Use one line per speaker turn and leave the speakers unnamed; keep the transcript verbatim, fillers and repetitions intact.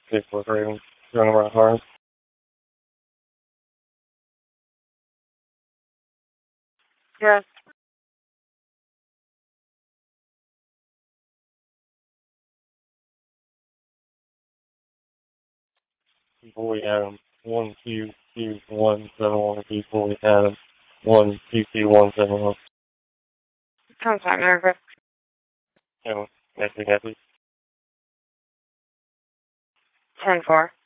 six four three, running around hard.
Yes.
Before we had them, one Q Q one seven one. Before we had them, one Q Q one seven one.
Contact number.
You know, next week, next week.
ten four.